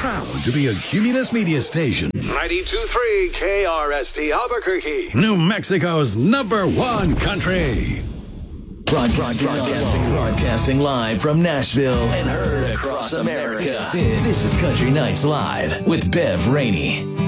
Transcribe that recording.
Proud to be a Cumulus Media Station. 92.3 KRST Albuquerque. New Mexico's #1 country. Broadcasting live from Nashville and heard across America. This is Country Nights Live with Bev Rainey.